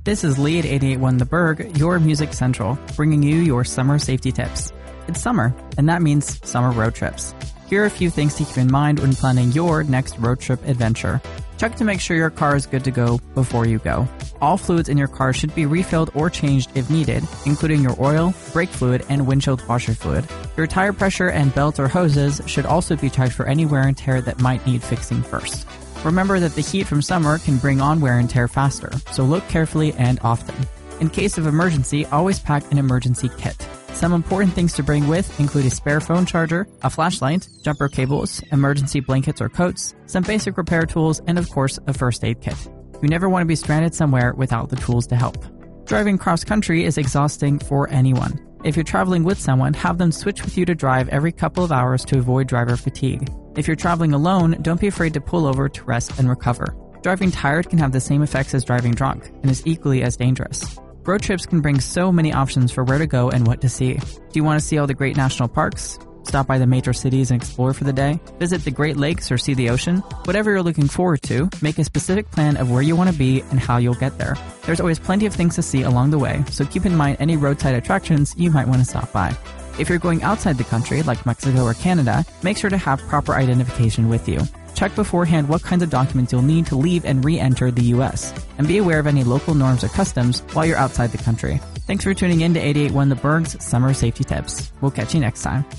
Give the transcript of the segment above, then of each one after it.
This is Lee at 88.1 The Berg, your Music Central, bringing you your summer safety tips. It's summer, and that means summer road trips. Here are a few things to keep in mind when planning your next road trip adventure. Check to make sure your car is good to go before you go. All fluids in your car should be refilled or changed if needed, including your oil, brake fluid, and windshield washer fluid. Your tire pressure and belt or hoses should also be checked for any wear and tear that might need fixing first. Remember that the heat from summer can bring on wear and tear faster, so look carefully and often. In case of emergency, always pack an emergency kit. Some important things to bring with include a spare phone charger, a flashlight, jumper cables, emergency blankets or coats, some basic repair tools, and of course, a first aid kit. You never want to be stranded somewhere without the tools to help. Driving cross-country is exhausting for anyone. If you're traveling with someone, have them switch with you to drive every couple of hours to avoid driver fatigue. If you're traveling alone, don't be afraid to pull over to rest and recover. Driving tired can have the same effects as driving drunk, and is equally as dangerous. Road trips can bring so many options for where to go and what to see. Do you want to see all the great national parks? Stop by the major cities and explore for the day? Visit the Great Lakes or see the ocean? Whatever you're looking forward to, make a specific plan of where you want to be and how you'll get there. There's always plenty of things to see along the way, so keep in mind any roadside attractions you might want to stop by. If you're going outside the country, like Mexico or Canada, make sure to have proper identification with you. Check beforehand what kinds of documents you'll need to leave and re-enter the U.S. And be aware of any local norms or customs while you're outside the country. Thanks for tuning in to 88.1 The Berg's Summer Safety Tips. We'll catch you next time.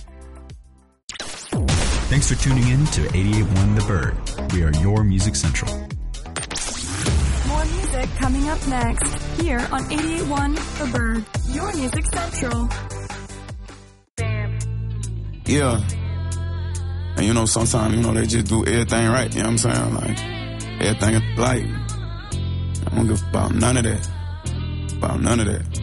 Thanks for tuning in to 88.1 The Berg. We are your Music Central. More music coming up next, here on 88.1 The Berg, your Music Central. Yeah. And you know, sometimes, you know, they just do everything right, you know what I'm saying? Like, everything is like, I don't give about none of that. About none of that.